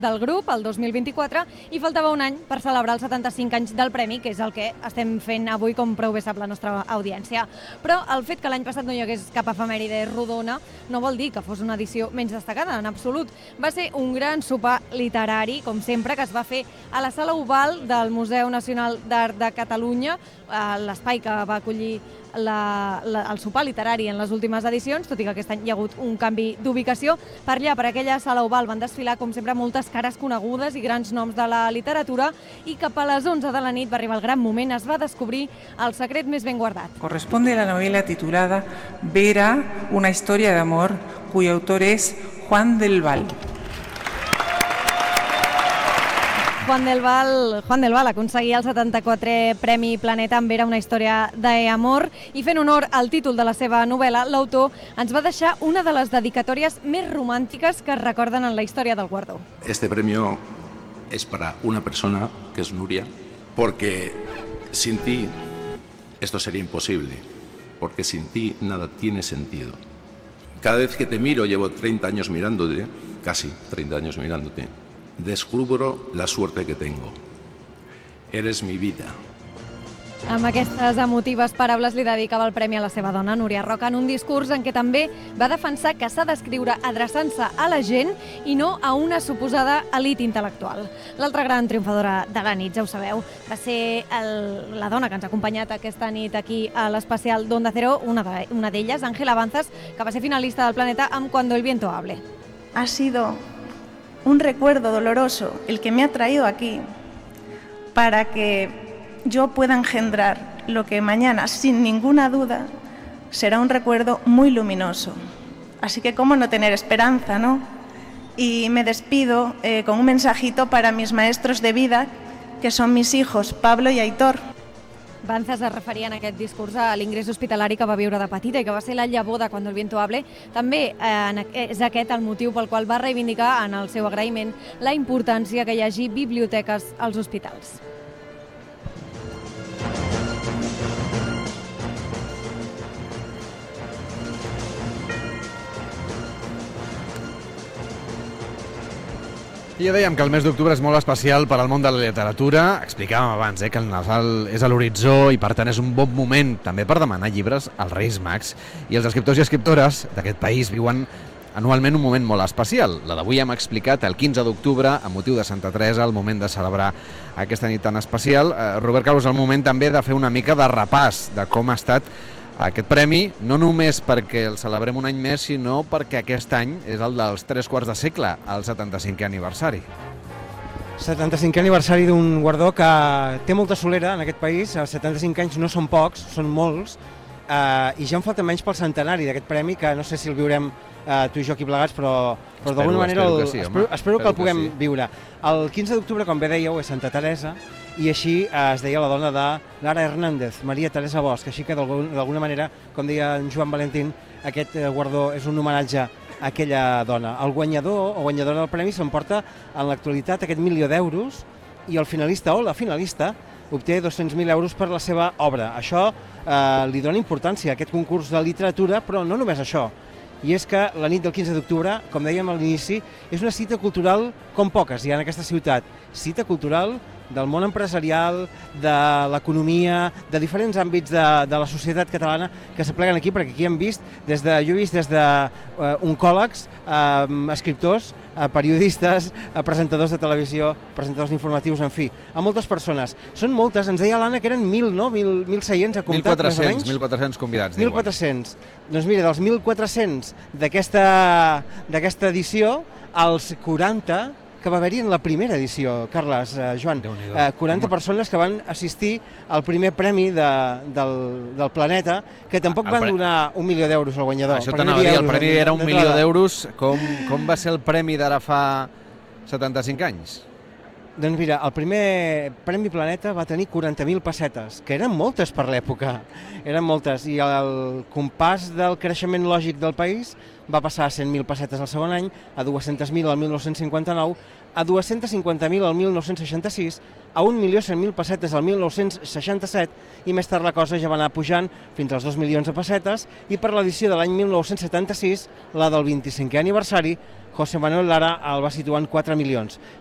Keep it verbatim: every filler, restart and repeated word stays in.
del grup, el dos mil vint-i-quatre, i faltava un any per celebrar els setanta-cinc anys del premi, que és el que estem fent avui, com prou bé sap la nostra audiència. Però el fet que l'any passat no hi hagués cap efemèride rodona no vol dir que fos una edició menys destacada, en absolut. Va ser un gran sopar literari, com sempre, que es va fer a la Sala Oval del Museu Nacional d'Art de Catalunya, l'espai que va acollir La, la, el sopar literari en les últimes edicions, tot i que aquest any hi ha hagut un canvi d'ubicació. Per allà, per aquella Sala Oval, van desfilar, com sempre, moltes cares conegudes i grans noms de la literatura, i cap a les onze de la nit va arribar el gran moment, es va descobrir el secret més ben guardat. Corresponde a la novela titulada Vera, una historia de amor, cuyo autor es Juan del Val. Juan del Val, Juan del Val aconseguia el setanta-quatrè Premi Planeta amb Vera, una història d'amor, i fent honor al títol de la seva novel·la, l'autor ens va deixar una de les dedicatòries més romàntiques que es recorden en la història del guardó. Este premio es para una persona, que es Nuria, porque sin ti esto sería imposible, porque sin ti nada tiene sentido. Cada vez que te miro, llevo treinta años mirándote, casi treinta años mirándote, descubro la suerte que tengo. Eres mi vida. Amb aquestes emotives paraules li dedicava el premi a la seva dona, Núria Roca, en un discurs en què també va defensar que s'ha d'escriure adreçant-se a la gent i no a una suposada elit intel·lectual. L'altra gran triomfadora de la nit, ja ho sabeu, va ser el, la dona que ens ha acompanyat aquesta nit aquí a l'especial d'Onda Cero, una de, una d'elles, Ángela Banzas, que va ser finalista del Planeta amb Cuando el viento hable. Ha sido un recuerdo doloroso el que me ha traído aquí para que yo pueda engendrar lo que mañana, sin ninguna duda, será un recuerdo muy luminoso. Así que cómo no tener esperanza, ¿no? Y me despido eh, con un mensajito para mis maestros de vida, que son mis hijos, Pablo y Aitor. Banzas es referia en aquest discurs a l'ingrés hospitalari que va viure de petita i que va ser la llavor de Cuando el viento hable. També eh, és aquest el motiu pel qual va reivindicar en el seu agraïment la importància que hi hagi biblioteques als hospitals. I ja dèiem que el mes d'octubre és molt especial per al món de la literatura. Explicàvem abans eh, que el Nadal és a l'horitzó i per tant és un bon moment també per demanar llibres als Reis Mags. I els escriptors i escriptores d'aquest país viuen anualment un moment molt especial. La d'avui hem explicat el quinze d'octubre, amb motiu de Santa Teresa, el moment de celebrar aquesta nit tan especial. Eh, Robert Calvo, és el moment també de fer una mica de repàs de com ha estat aquest premi, no només perquè el celebrem un any més, sinó perquè aquest any és el dels tres quarts de segle, el setanta-cinquè aniversari. setanta-cinquè aniversari d'un guardó que té molta solera en aquest país. Els setanta-cinc anys no són pocs, són molts, eh, i ja en falta menys pel centenari d'aquest premi, que no sé si el viurem eh, tu i jo aquí plegats, però, però d'alguna manera el, que sí, espero, espero que el puguem que sí. viure. El quinze d'octubre, com bé dèieu, és Santa Teresa, i així eh, es deia la dona de Lara Hernández, Maria Teresa Bosch, així que d'alguna manera, com deia en Joan Valentín, aquest eh, guardó és un homenatge a aquella dona. El guanyador o guanyadora del premi s'emporta en l'actualitat aquest milió d'euros i el finalista o la finalista obté dos-cents mil euros per la seva obra. Això eh, li dona importància a aquest concurs de literatura, però no només això. I és que la nit del quinze d'octubre, com dèiem a l'inici, és una cita cultural com poques hi ha en aquesta ciutat. Cita cultural del món empresarial, de l'economia, de diferents àmbits de, de la societat catalana que s'apleguen aquí, perquè aquí hem vist, des de, jo he vist des d'oncòlegs, uh, uh, escriptors, uh, periodistes, uh, presentadors de televisió, presentadors informatius, en fi, a moltes persones. Són moltes, ens deia l'Anna que eren mil, no? Mil, mil seients a comptat, més o menys? mil quatre-cents convidats, diuen. mil quatre-cents. Doncs mira, dels mil quatre-cents d'aquesta d'aquesta edició, els quaranta que va haver-hi en la primera edició, Carles, eh, Joan, eh, quaranta persones que van assistir al primer premi de, del, del Planeta, que tampoc van donar un milió d'euros al guanyador. Això t'anava a dir, el premi era un milió d'euros. Com, com va ser el premi d'ara fa setanta-cinc anys? Doncs mira, el primer Premi Planeta va tenir quaranta mil pessetes, que eren moltes per l'època, eren moltes, i el compàs del creixement lògic del país va passar a cent mil pessetes el segon any, a dues-centes mil el mil nou-cents cinquanta-nou, a dues-centes cinquanta mil el mil nou-cents seixanta-sis, a un milió cent mil pessetes el mil nou-cents seixanta-set, i més tard la cosa ja va anar pujant fins als dos milions de pessetes, i per l'edició de l'any mil nou-cents setanta-sis, la del vint-i-cinquè aniversari, José Manuel Lara el va situar en quatre milions.